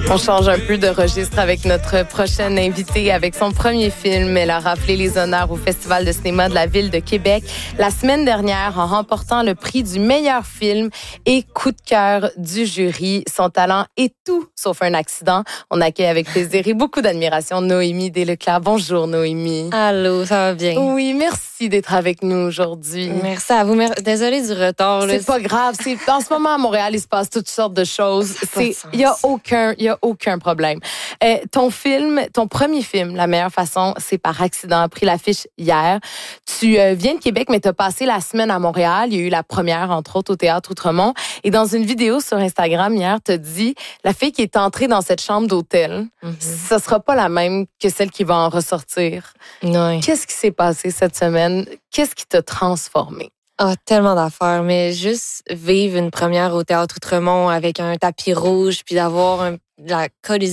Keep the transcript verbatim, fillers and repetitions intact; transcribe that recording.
On change un peu de registre avec notre prochaine invitée. Avec son premier film, elle a raflé les honneurs au Festival de cinéma de la Ville de Québec la semaine dernière en remportant le prix du meilleur film et coup de cœur du jury. Son talent est tout sauf un accident. On accueille avec plaisir et beaucoup d'admiration Noémie Desleclerc. Bonjour Noémie. Allô, ça va bien? Oui, merci d'être avec nous aujourd'hui. Merci à vous. Désolée du retard. C'est pas grave. C'est, en ce moment, à Montréal, il se passe toutes sortes de choses. Il y a aucun, il y a aucun problème. Euh, ton film, ton premier film, La meilleure façon, c'est par accident, a pris l'affiche hier. Tu euh, viens de Québec, mais tu as passé la semaine à Montréal. Il y a eu la première, entre autres, au Théâtre Outremont. Et dans une vidéo sur Instagram hier, tu as dit, la fille qui est entrée dans cette chambre d'hôtel, mm-hmm. ça sera pas la même que celle qui va en ressortir. Oui. Qu'est-ce qui s'est passé cette semaine? Qu'est-ce qui t'a transformé? Ah, oh, tellement d'affaires, mais juste vivre une première au Théâtre Outremont avec un tapis rouge, puis d'avoir un, la collision